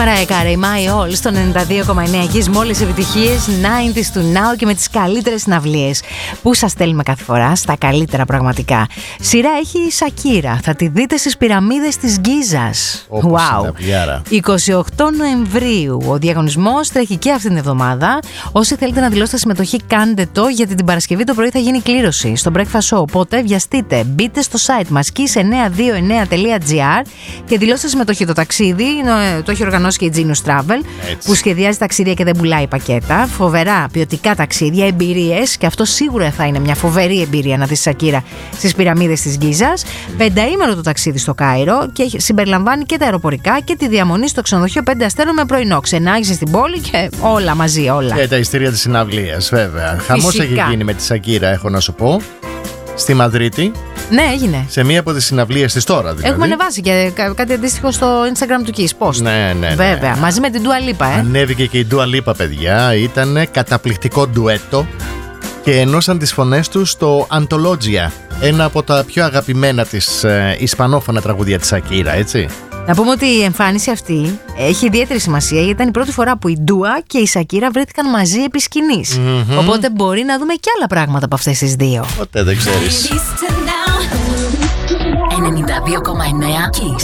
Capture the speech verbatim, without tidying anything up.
Μαράια Κάρεϊ, My All στο ενενήντα δύο κόμμα εννέα Kiss με όλες τις επιτυχίες ενενήντα του Now και με τις καλύτερες συναυλίες που σας στέλνουμε κάθε φορά στα καλύτερα πραγματικά. Σειρά έχει η Σακύρα. Θα τη δείτε στις πυραμίδες της Γκίζας. Wow. εικοστή όγδοη Νοεμβρίου. Ο διαγωνισμός τρέχει και αυτή την εβδομάδα. Όσοι θέλετε να δηλώσετε συμμετοχή, κάντε το, γιατί την Παρασκευή το πρωί θα γίνει κλήρωση στο Breakfast Show. Οπότε βιαστείτε, μπείτε στο site μας kiss εννιακόσια είκοσι εννέα τελεία gr και δηλώστε συμμετοχή. Το ταξίδι το έχει οργανώσει και η Genius Travel, έτσι, που σχεδιάζει ταξίδια και δεν πουλάει πακέτα. Φοβερά ποιοτικά ταξίδια, εμπειρίες, και αυτό σίγουρα θα είναι μια φοβερή εμπειρία να δεις Σακύρα στις πυραμίδες της Γκίζας. Πενταήμερο το ταξίδι στο Κάιρο και συμπεριλαμβάνει και τα αεροπορικά και τη διαμονή στο ξενοδοχείο πέντε αστέρων με πρωινό. Ξενάγηση στην πόλη και όλα μαζί, όλα. Και τα ειστήρια της συναυλίας, βέβαια. Χαμός έχει γίνει με τη Σακύρα, έχω να σου πω. Στη Μαδρίτη. Ναι, έγινε. Σε μία από τις συναυλίες της τώρα, δηλαδή. Έχουμε ανεβάσει και κάτι αντίστοιχο στο Instagram του Kiss Post. Ναι, ναι, ναι. Βέβαια, μαζί με την Dua Lipa, ε. Ανέβηκε και η Dua Lipa, παιδιά. Ήταν καταπληκτικό ντουέτο και ενώσαν τις φωνές τους στο Antologia, ένα από τα πιο αγαπημένα της ε, ισπανόφωνα τραγούδια της Σακύρα, έτσι. Να πούμε ότι η εμφάνιση αυτή έχει ιδιαίτερη σημασία, γιατί ήταν η πρώτη φορά που η Ντούα και η Σακύρα βρέθηκαν μαζί επί σκηνής. Mm-hmm. Οπότε μπορεί να δούμε και άλλα πράγματα από αυτές τις δύο. Ποτέ δεν ξέρεις. ενενήντα δύο κόμμα εννέα Kiss.